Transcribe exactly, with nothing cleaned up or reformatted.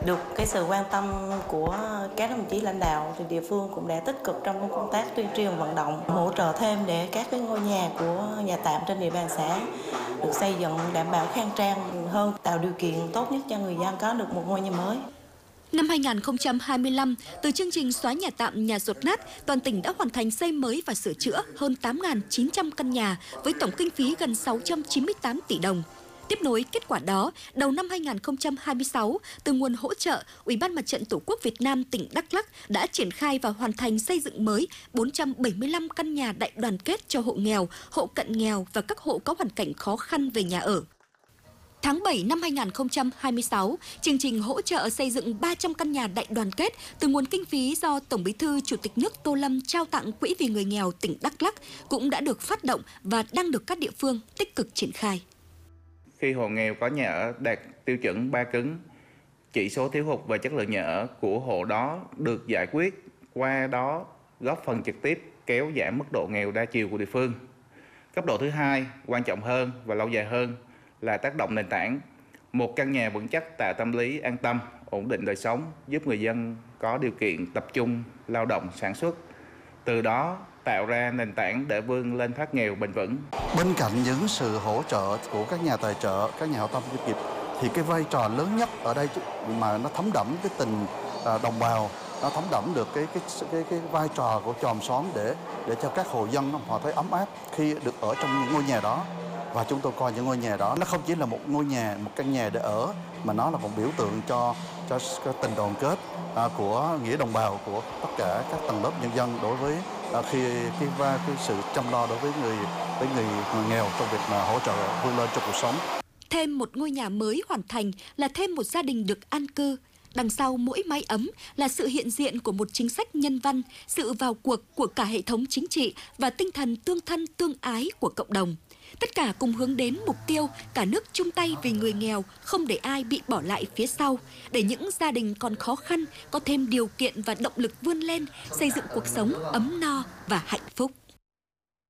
Được cái sự quan tâm của các đồng chí lãnh đạo thì địa phương cũng đã tích cực trong công tác tuyên truyền vận động, hỗ trợ thêm để các cái ngôi nhà của nhà tạm trên địa bàn xã được xây dựng đảm bảo khang trang hơn, tạo điều kiện tốt nhất cho người dân có được một ngôi nhà mới. Năm hai nghìn không trăm hai mươi lăm, từ chương trình xóa nhà tạm, nhà dột nát, toàn tỉnh đã hoàn thành xây mới và sửa chữa hơn tám nghìn chín trăm căn nhà với tổng kinh phí gần sáu trăm chín mươi tám tỷ đồng. Tiếp nối kết quả đó, đầu năm hai nghìn không trăm hai mươi sáu, từ nguồn hỗ trợ, Ủy ban Mặt trận Tổ quốc Việt Nam tỉnh Đắk Lắk đã triển khai và hoàn thành xây dựng mới bốn trăm bảy mươi lăm căn nhà đại đoàn kết cho hộ nghèo, hộ cận nghèo và các hộ có hoàn cảnh khó khăn về nhà ở. Tháng bảy năm hai nghìn không trăm hai mươi sáu, chương trình hỗ trợ xây dựng ba trăm căn nhà đại đoàn kết từ nguồn kinh phí do Tổng Bí thư Chủ tịch nước Tô Lâm trao tặng Quỹ vì người nghèo tỉnh Đắk Lắk cũng đã được phát động và đang được các địa phương tích cực triển khai. Khi hộ nghèo có nhà ở đạt tiêu chuẩn ba cứng, chỉ số thiếu hụt về chất lượng nhà ở của hộ đó được giải quyết, qua đó góp phần trực tiếp kéo giảm mức độ nghèo đa chiều của địa phương. Cấp độ thứ hai, quan trọng hơn và lâu dài hơn, là tác động nền tảng. Một căn nhà vững chắc tạo tâm lý an tâm, ổn định đời sống, giúp người dân có điều kiện tập trung lao động sản xuất, từ đó tạo ra nền tảng để vươn lên thoát nghèo bền vững. Bên cạnh những sự hỗ trợ của các nhà tài trợ, các nhà hảo tâm doanh nghiệp, thì cái vai trò lớn nhất ở đây mà nó thấm đẫm cái tình đồng bào, nó thấm đẫm được cái cái cái cái vai trò của chòm xóm để để cho các hộ dân họ thấy ấm áp khi được ở trong những ngôi nhà đó. Và chúng tôi coi những ngôi nhà đó nó không chỉ là một ngôi nhà, một căn nhà để ở, mà nó là một biểu tượng cho cho, cho tình đoàn kết à, của nghĩa đồng bào của tất cả các tầng lớp nhân dân đối với à, khi cái, cái, cái sự chăm lo đối với người với người, người nghèo trong việc mà hỗ trợ vươn lên trong cuộc sống. Thêm một ngôi nhà mới hoàn thành là thêm một gia đình được an cư. Đằng sau mỗi mái ấm là sự hiện diện của một chính sách nhân văn, sự vào cuộc của cả hệ thống chính trị và tinh thần tương thân tương ái của cộng đồng. Tất cả cùng hướng đến mục tiêu cả nước chung tay vì người nghèo, không để ai bị bỏ lại phía sau, để những gia đình còn khó khăn có thêm điều kiện và động lực vươn lên, xây dựng cuộc sống ấm no và hạnh phúc.